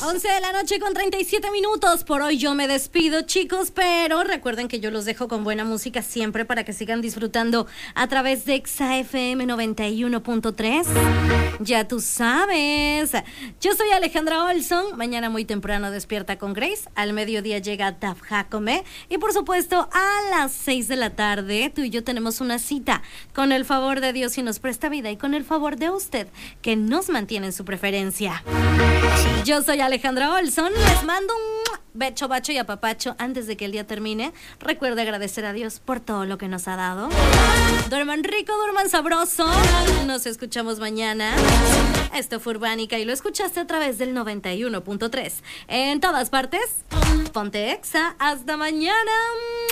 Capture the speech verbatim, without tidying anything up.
once de la noche con treinta y siete minutos. Por hoy yo me despido, chicos, pero recuerden que yo los dejo con buena música siempre para que sigan disfrutando a través de Exa F M noventa y uno punto tres. Ya tú sabes. Yo soy Alejandra Olson. Mañana muy temprano despierta con Grace. Al mediodía llega Daf Jacome. Y por supuesto, a las seis de la tarde, tú y yo tenemos una cita. Con el favor de Dios y nos presta vida, y con el favor de usted, que nos mantiene en su preferencia. Yo soy Alejandra Olson. Les mando un becho, bacho y apapacho antes de que el día termine. Recuerde agradecer a Dios por todo lo que nos ha dado. Duerman rico, duerman sabroso. Nos escuchamos mañana. Esto fue Urbánica y lo escuchaste a través del noventa y uno punto tres. En todas partes, ponte Exa. Hasta mañana.